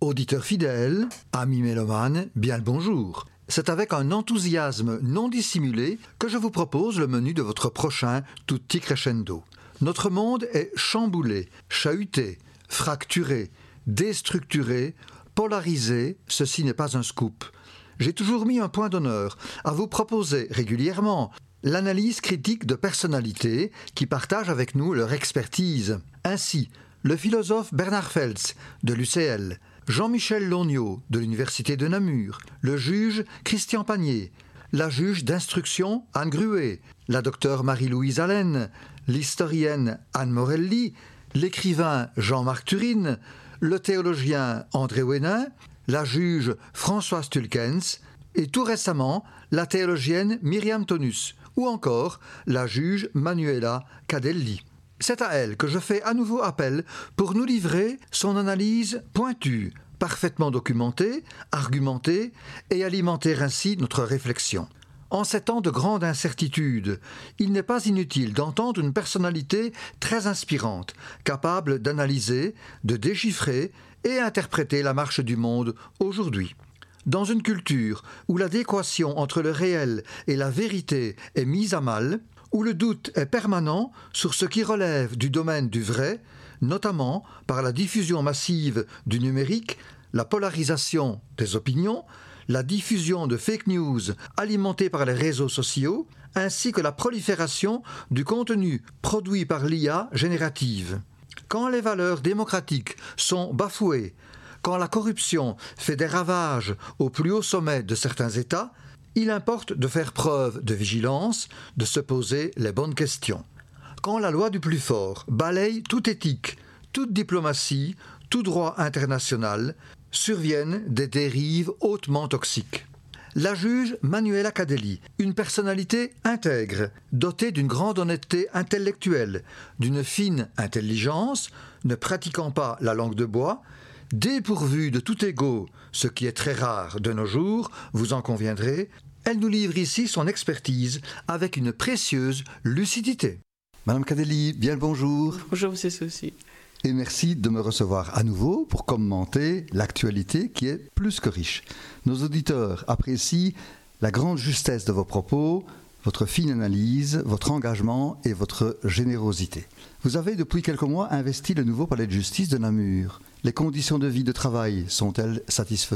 Auditeurs fidèles, amis mélomanes, bien le bonjour. C'est avec un enthousiasme non dissimulé que je vous propose le menu de votre prochain Tutti Crescendo. Notre monde est chamboulé, chahuté, fracturé, déstructuré, polarisé, ceci n'est pas un scoop. J'ai toujours mis un point d'honneur à vous proposer régulièrement l'analyse critique de personnalités qui partagent avec nous leur expertise. Ainsi, le philosophe Bernard Feltz de l'UCL, Jean-Michel Longnaud de l'Université de Namur, le juge Christian Panier, la juge d'instruction Anne Gruet, la docteure Marie-Louise Allen, l'historienne Anne Morelli, l'écrivain Jean-Marc Turine, le théologien André Ouénin, la juge Françoise Tulkens et tout récemment la théologienne Myriam Tonus ou encore la juge Manuela Cadelli. C'est à elle que je fais à nouveau appel pour nous livrer son analyse pointue, parfaitement documentée, argumentée et alimenter ainsi notre réflexion. En ces temps de grande incertitude, il n'est pas inutile d'entendre une personnalité très inspirante, capable d'analyser, de déchiffrer et interpréter la marche du monde aujourd'hui. Dans une culture où l'adéquation entre le réel et la vérité est mise à mal, où le doute est permanent sur ce qui relève du domaine du vrai, notamment par la diffusion massive du numérique, la polarisation des opinions, la diffusion de fake news alimentées par les réseaux sociaux, ainsi que la prolifération du contenu produit par l'IA générative. Quand les valeurs démocratiques sont bafouées, quand la corruption fait des ravages au plus haut sommet de certains États, il importe de faire preuve de vigilance, de se poser les bonnes questions. Quand la loi du plus fort balaye toute éthique, toute diplomatie, tout droit international, surviennent des dérives hautement toxiques. La juge Manuela Cadelli, une personnalité intègre, dotée d'une grande honnêteté intellectuelle, d'une fine intelligence, ne pratiquant pas la langue de bois, dépourvue de tout ego, ce qui est très rare de nos jours, vous en conviendrez, elle nous livre ici son expertise avec une précieuse lucidité. Madame Cadelli, bien le bonjour. Bonjour, c'est ceci. Et merci de me recevoir à nouveau pour commenter l'actualité qui est plus que riche. Nos auditeurs apprécient la grande justesse de vos propos, votre fine analyse, votre engagement et votre générosité. Vous avez depuis quelques mois investi le nouveau palais de justice de Namur. Les conditions de vie de travail sont-elles satisfaisantes ?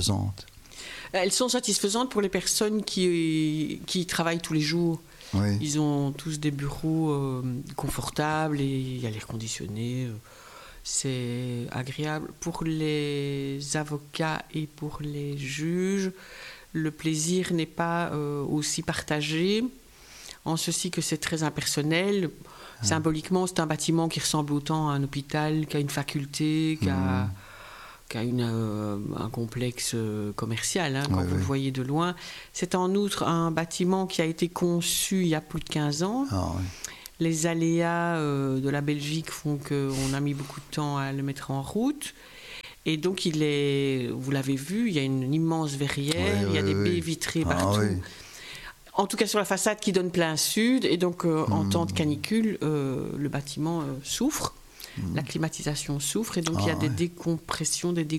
Elles sont satisfaisantes pour les personnes qui travaillent tous les jours. Oui. Ils ont tous des bureaux confortables et il y a l'air conditionné. C'est agréable. Pour les avocats et pour les juges, le plaisir n'est pas aussi partagé, en ceci que c'est très impersonnel. Symboliquement, c'est un bâtiment qui ressemble autant à un hôpital qu'à une faculté, qu'à un complexe commercial, quand vous le voyez de loin. C'est en outre un bâtiment qui a été conçu il y a plus de 15 ans. Les aléas de la Belgique font qu'on a mis beaucoup de temps à le mettre en route. Et donc, vous l'avez vu, il y a une immense verrière, il y a des baies vitrées partout. En tout cas, sur la façade qui donne plein sud. Et donc, en temps de canicule, le bâtiment souffre. La climatisation souffre. Et donc, il y a des décompressions, des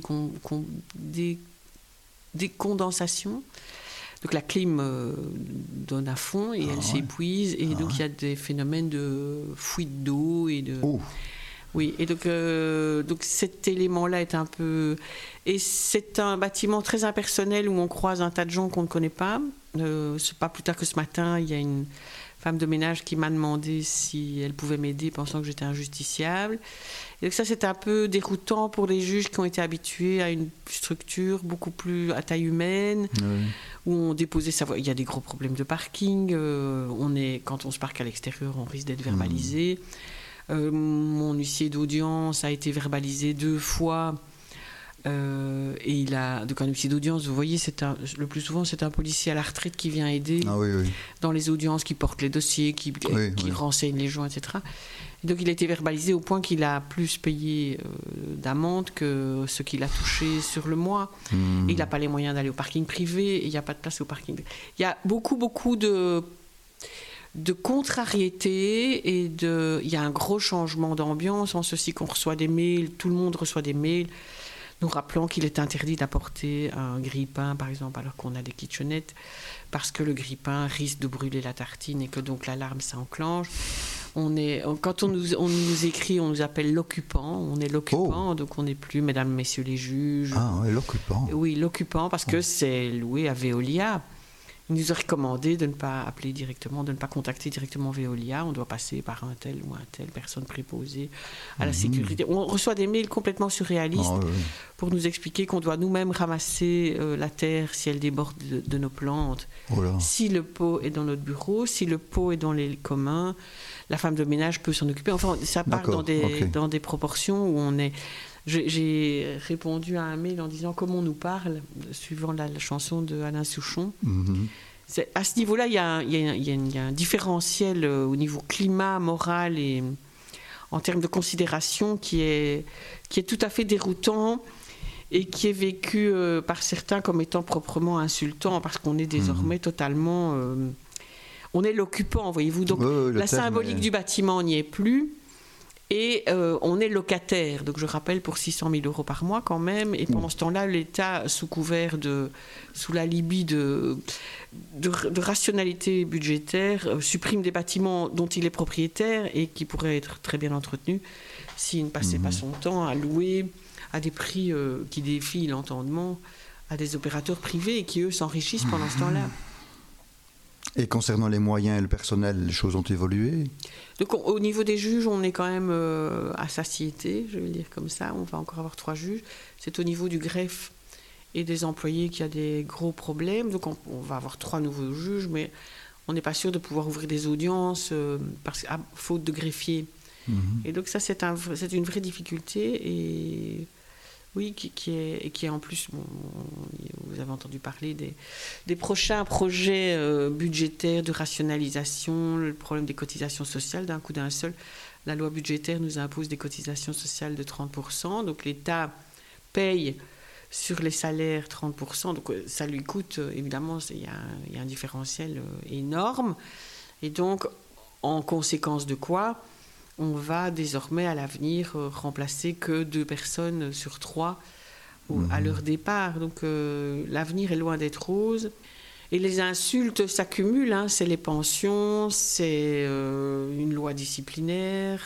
décondensations. Donc la clim donne à fond et elle s'épuise et donc il y a des phénomènes de fuite d'eau et de... Oui, et donc cet élément-là est un peu... Et c'est un bâtiment très impersonnel où on croise un tas de gens qu'on ne connaît pas. C'est pas plus tard que ce matin, il y a une femme de ménage qui m'a demandé si elle pouvait m'aider pensant que j'étais injusticiable. Et donc ça, c'est un peu déroutant pour les juges qui ont été habitués à une structure beaucoup plus à taille humaine, où on déposait sa voiture. Il y a des gros problèmes de parking. Quand on se parque à l'extérieur, on risque d'être verbalisé. Mon huissier d'audience a été verbalisé 2 fois. Et donc un huissier d'audience, vous voyez, le plus souvent c'est un policier à la retraite qui vient aider dans les audiences, qui porte les dossiers, qui renseigne les gens, etc. Et donc il a été verbalisé au point qu'il a plus payé d'amende que ce qu'il a touché sur le mois. Et il n'a pas les moyens d'aller au parking privé et il n'y a pas de place au parking. Il y a beaucoup de contrariété et il y a un gros changement d'ambiance en ceci qu'on reçoit des mails, tout le monde reçoit des mails nous rappelant qu'il est interdit d'apporter un grille-pain, par exemple, alors qu'on a des kitchenettes, parce que le grille-pain risque de brûler la tartine et que donc l'alarme s'enclenche. Quand on nous écrit, on nous appelle l'occupant. On est l'occupant, donc on n'est plus mesdames, messieurs les juges. Ah oui, l'occupant. Oui, l'occupant, parce que c'est loué à Veolia. Il nous a recommandé de ne pas appeler directement, de ne pas contacter directement Veolia. On doit passer par un tel ou un tel personne préposée à la sécurité. On reçoit des mails complètement surréalistes pour nous expliquer qu'on doit nous-mêmes ramasser la terre si elle déborde de nos plantes. Si le pot est dans notre bureau, si le pot est dans les communs, la femme de ménage peut s'en occuper. Enfin, ça part dans des proportions où on est... J'ai répondu à un mail en disant comment on nous parle, suivant la chanson de Alain Souchon. À ce niveau-là, il y a un différentiel au niveau climat, moral et en termes de considération qui est tout à fait déroutant et qui est vécu par certains comme étant proprement insultant parce qu'on est désormais totalement... on est l'occupant, voyez-vous. Donc la symbolique du bâtiment n'y est plus. Et on est locataire, donc je rappelle pour 600 000 € par mois quand même. Et pendant ce temps-là, l'État, sous l'alibi de rationalité budgétaire, supprime des bâtiments dont il est propriétaire et qui pourraient être très bien entretenus s'il ne passait pas son temps à louer à des prix qui défient l'entendement à des opérateurs privés et qui, eux, s'enrichissent pendant ce temps-là. Et concernant les moyens et le personnel, les choses ont évolué? Donc, au niveau des juges, on est quand même à satiété, je vais le dire comme ça. On va encore avoir 3 juges. C'est au niveau du greffe et des employés qu'il y a des gros problèmes. Donc, on va avoir 3 nouveaux juges, mais on n'est pas sûr de pouvoir ouvrir des audiences à faute de greffiers. Et donc, ça, c'est une vraie difficulté. Et... Oui, qui est en plus, vous avez entendu parler des prochains projets budgétaires de rationalisation, le problème des cotisations sociales, d'un coup d'un seul. La loi budgétaire nous impose des cotisations sociales de 30%, donc l'État paye sur les salaires 30%, donc ça lui coûte, évidemment, il y a un différentiel énorme. Et donc, en conséquence de quoi on va désormais à l'avenir remplacer que 2 personnes sur 3 à leur départ. Donc l'avenir est loin d'être rose. Et les insultes s'accumulent. C'est les pensions, c'est une loi disciplinaire,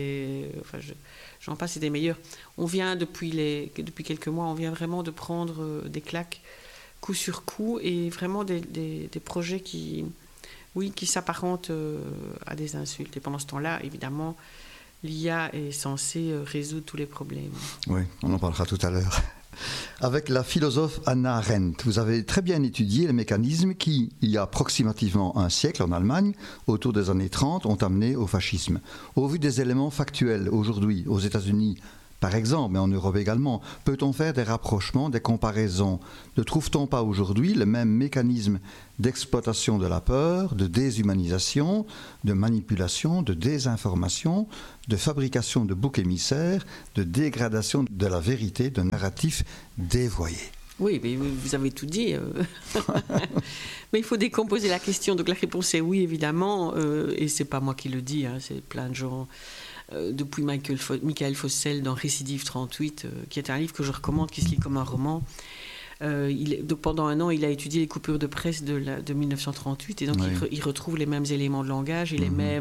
j'en passe, c'est des meilleurs. On vient depuis quelques mois, on vient vraiment de prendre des claques coup sur coup et vraiment des projets qui s'apparentent à des insultes. Et pendant ce temps-là, évidemment, l'IA est censée résoudre tous les problèmes. Oui, on en parlera tout à l'heure. Avec la philosophe Hannah Arendt, vous avez très bien étudié les mécanismes qui, il y a approximativement un siècle en Allemagne, autour des années 30, ont amené au fascisme. Au vu des éléments factuels aujourd'hui, aux États-Unis, par exemple, mais en Europe également, peut-on faire des rapprochements, des comparaisons? Ne trouve-t-on pas aujourd'hui le même mécanisme d'exploitation de la peur, de déshumanisation, de manipulation, de désinformation, de fabrication de boucs émissaires, de dégradation de la vérité, de narratifs dévoyés? Oui, mais vous avez tout dit. Mais il faut décomposer la question. Donc la réponse est oui, évidemment. Et c'est pas moi qui le dis, c'est plein de gens... depuis Michael Fossel dans Récidive 38, qui est un livre que je recommande, qui se lit comme un roman. Donc pendant un an, il a étudié les coupures de presse de 1938, et donc il retrouve les mêmes éléments de langage et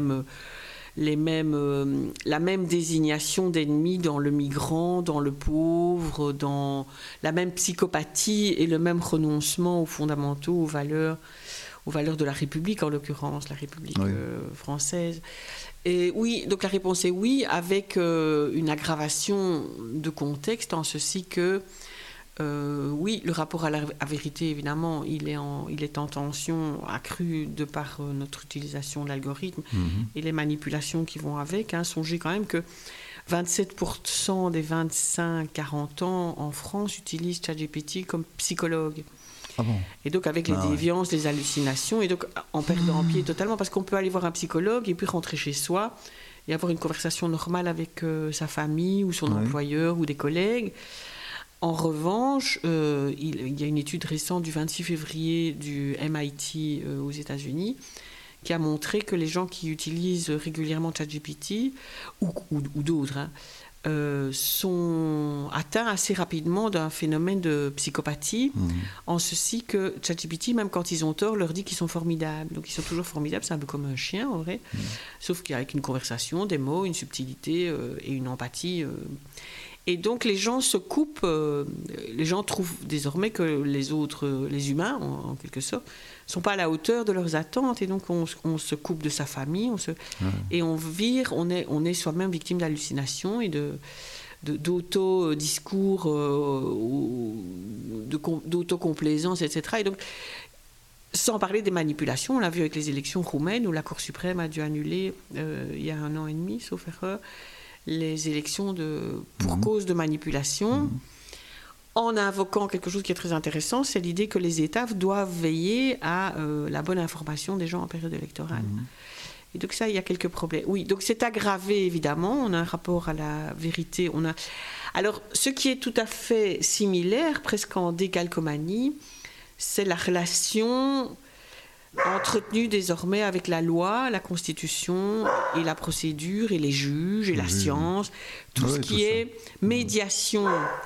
la même désignation d'ennemis dans le migrant, dans le pauvre, dans la même psychopathie et le même renoncement aux fondamentaux, aux valeurs de la République, en l'occurrence, la République française. Et oui, donc la réponse est oui, avec une aggravation de contexte, en ceci que, oui, le rapport à la vérité, évidemment, il est en tension accrue de par notre utilisation de l'algorithme et les manipulations qui vont avec. Songez quand même que 27% des 25-40 ans en France utilisent ChatGPT comme psychologue. Ah bon. Et donc avec les déviances, les hallucinations, et donc en perdant pied totalement, parce qu'on peut aller voir un psychologue et puis rentrer chez soi et avoir une conversation normale avec sa famille ou son employeur ou des collègues. En revanche, il y a une étude récente du 26 février du MIT aux États-Unis qui a montré que les gens qui utilisent régulièrement ChatGPT ou d'autres sont atteints assez rapidement d'un phénomène de psychopathie, en ceci que ChatGPT, même quand ils ont tort, leur dit qu'ils sont formidables. Donc ils sont toujours formidables, c'est un peu comme un chien en vrai, sauf qu'avec une conversation, des mots, une subtilité et une empathie. Et donc les gens se coupent, les gens trouvent désormais que les autres, les humains en quelque sorte, ne sont pas à la hauteur de leurs attentes, et donc on se coupe de sa famille, et on vire, on est soi-même victime d'hallucinations et d'auto-discours, d'autocomplaisance, etc. Et donc, sans parler des manipulations, on l'a vu avec les élections roumaines où la Cour suprême a dû annuler, il y a 1 an et demi, sauf erreur, les élections pour cause de manipulation, en invoquant quelque chose qui est très intéressant, c'est l'idée que les États doivent veiller à la bonne information des gens en période électorale. Et donc ça, il y a quelques problèmes. Oui, donc c'est aggravé, évidemment, on a un rapport à la vérité. Alors, ce qui est tout à fait similaire, presque en décalcomanie, c'est la relation entretenu désormais avec la loi, la constitution et la procédure et les juges et la science, tout ce qui est médiation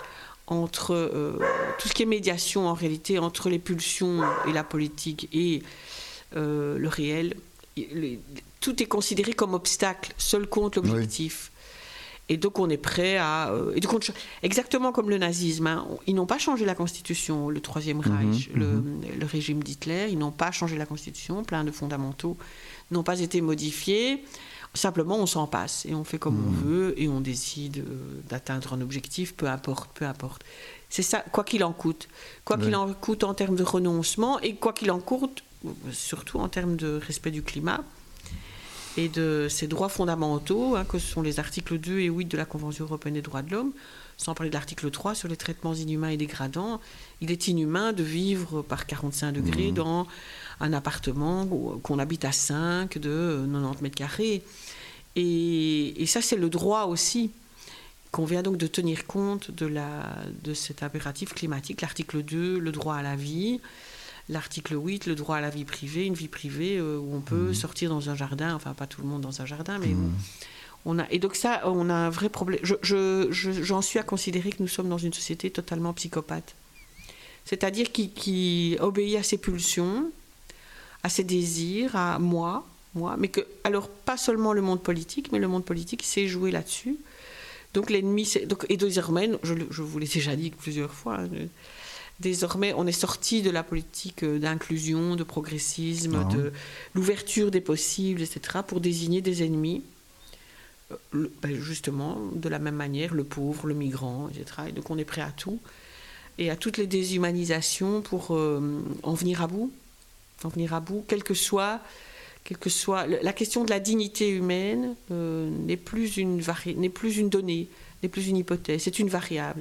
entre tout ce qui est médiation en réalité entre les pulsions et la politique et le réel. Tout est considéré comme obstacle, seul compte l'objectif. Et donc on est prêt à... exactement comme le nazisme, hein, ils n'ont pas changé la Constitution, le Troisième Reich, le régime d'Hitler, ils n'ont pas changé la Constitution, plein de fondamentaux n'ont pas été modifiés, simplement on s'en passe et on fait comme on veut et on décide d'atteindre un objectif, peu importe. C'est ça, quoi qu'il en coûte. Quoi qu'il en coûte en termes de renoncement et quoi qu'il en coûte, surtout en termes de respect du climat et de ces droits fondamentaux, hein, que sont les articles 2 et 8 de la Convention européenne des droits de l'homme, sans parler de l'article 3 sur les traitements inhumains et dégradants. Il est inhumain de vivre par 45 degrés dans un appartement qu'on habite à 5 de 90 mètres carrés. Et ça, c'est le droit aussi, qu'on vient donc de tenir compte de cet impératif climatique. L'article 2, le droit à la vie. L'article 8, le droit à la vie privée, une vie privée où on peut sortir dans un jardin, enfin pas tout le monde dans un jardin, mais et donc ça, on a un vrai problème. J'en suis à considérer que nous sommes dans une société totalement psychopathe. C'est-à-dire qui obéit à ses pulsions, à ses désirs, à moi, mais que, alors pas seulement le monde politique, mais le monde politique sait jouer là-dessus. Donc l'ennemi, et désormais, je vous l'ai déjà dit plusieurs fois, hein, désormais, on est sorti de la politique d'inclusion, de progressisme, de l'ouverture des possibles, etc., pour désigner des ennemis, justement, de la même manière, le pauvre, le migrant, etc. Et donc on est prêt à tout, et à toutes les déshumanisations pour en venir à bout, quelle que soit la question de la dignité humaine n'est plus une donnée, n'est plus une hypothèse, c'est une variable.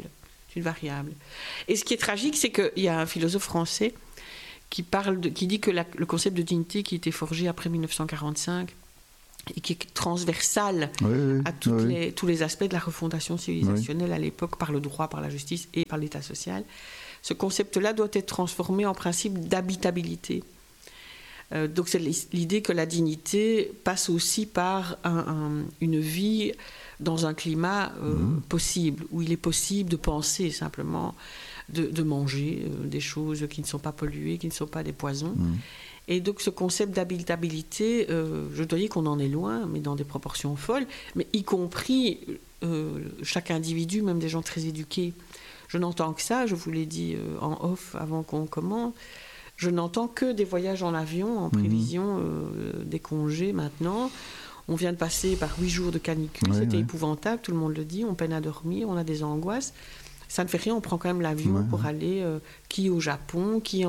Et ce qui est tragique, c'est qu'il y a un philosophe français qui dit que le concept de dignité qui était forgé après 1945 et qui est transversal à tous les aspects de la refondation civilisationnelle à l'époque, par le droit, par la justice et par l'État social, ce concept-là doit être transformé en principe d'habitabilité. Donc c'est l'idée que la dignité passe aussi par une vie dans un climat possible, où il est possible de penser simplement, de manger des choses qui ne sont pas polluées, qui ne sont pas des poisons. Et donc ce concept d'habitabilité, je dois dire qu'on en est loin, mais dans des proportions folles, mais y compris chaque individu, même des gens très éduqués. Je n'entends que ça, je vous l'ai dit en off avant qu'on commence, je n'entends que des voyages en avion en prévision des congés maintenant. On vient de passer par 8 jours de canicule, c'était épouvantable, tout le monde le dit, on peine à dormir, on a des angoisses. Ça ne fait rien, on prend quand même l'avion pour aller, qui au Japon, qui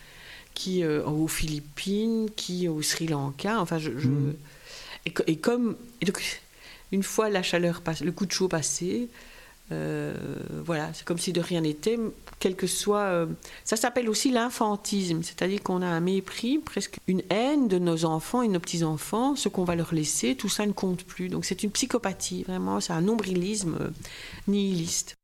aux Philippines, qui au Sri Lanka, enfin et donc, une fois la chaleur passée, le coup de chaud passé, voilà, c'est comme si de rien n'était, quel que soit... ça s'appelle aussi l'infantisme, c'est-à-dire qu'on a un mépris, presque une haine de nos enfants et de nos petits-enfants, ce qu'on va leur laisser, tout ça ne compte plus. Donc c'est une psychopathie, vraiment, c'est un nombrilisme nihiliste.